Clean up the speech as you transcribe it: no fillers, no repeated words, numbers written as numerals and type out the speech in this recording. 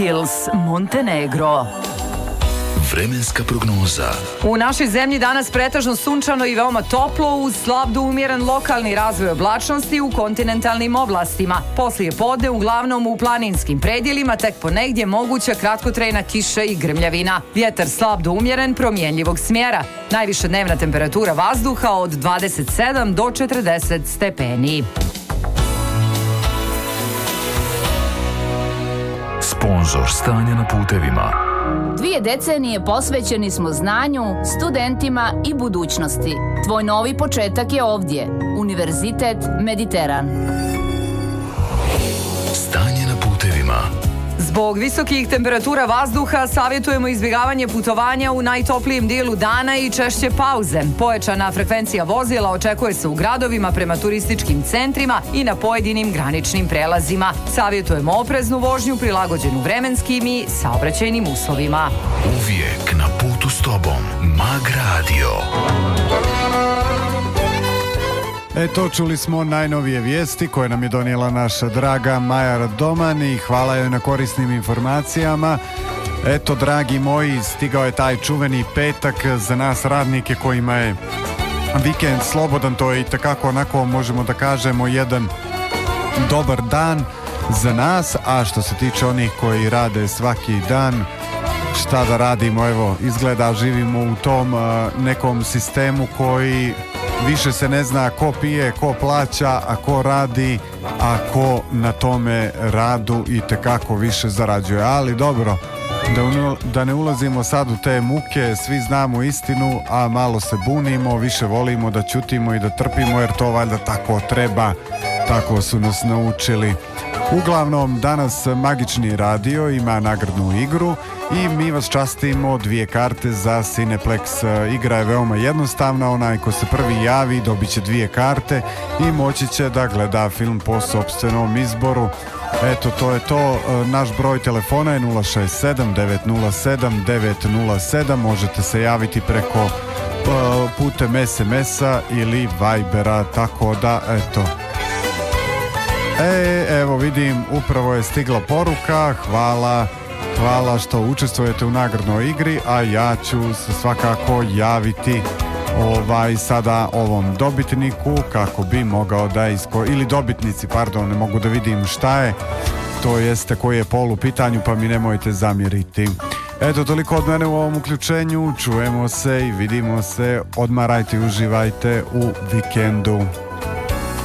Hills, Montenegro. Vremenska prognoza. U našoj zemlji danas pretežno sunčano i veoma toplo uz slab do umjeren lokalni razvoj oblačnosti u kontinentalnim oblastima. Poslije podne uglavnom u planinskim predjelima tek ponegdje moguća kratkotrajna kiša i grmljavina. Vjetar slab do umjeren promjenjivog smjera. Najviša dnevna temperatura vazduha od 27 do 40 stepeni. Sponzor stanja na putevima. 2 decenije posvećeni smo znanju, studentima i budućnosti. Tvoj novi početak je ovdje. Univerzitet Mediteran. Stanje na putevima. Zbog visokih temperatura vazduha savjetujemo izbjegavanje putovanja u najtoplijem dijelu dana i češće pauze. Pojačana frekvencija vozila očekuje se u gradovima prema turističkim centrima i na pojedinim graničnim prelazima. Savjetujemo opreznu vožnju prilagođenu vremenskim i saobraćajnim uslovima. Uvijek na putu s tobom. Mag Radio. Eto, čuli smo najnovije vijesti koje nam je donijela naša draga Maja Radoman i hvala joj na korisnim informacijama. Eto, dragi moji, stigao je taj čuveni petak za nas radnike kojima je vikend slobodan. To je itekako onako, možemo da kažemo, jedan dobar dan za nas, a što se tiče onih koji rade svaki dan, šta da radimo, evo, izgleda živimo u tom nekom sistemu koji više se ne zna ko pije, ko plaća, a ko radi, a ko na tome radu i tekako više zarađuje. Ali dobro, da ne ulazimo sad u te muke, svi znamo istinu, a malo se bunimo, više volimo da ćutimo i da trpimo, jer to valjda tako treba, tako su nas naučili. Uglavnom, danas Magični radio ima nagradnu igru i mi vas častimo 2 karte za Cineplex. Igra je veoma jednostavna, onaj ko se prvi javi dobit će 2 karte i moći će da gleda film po sopstvenom izboru. Eto, to je to. Naš broj telefona je 067 907 907. Možete se javiti preko putem SMS-a ili Vibera, tako da, eto. Evo vidim, upravo je stigla poruka, hvala što učestvujete u nagradnoj igri, a ja ću se svakako javiti sada ovom dobitniku kako bi mogao da ili dobitnici, pardon, ne mogu da vidim šta je, to jeste koji je pol u pitanju, pa mi nemojte zamjeriti. Eto, toliko od mene u ovom uključenju, čujemo se i vidimo se, odmarajte i uživajte u vikendu.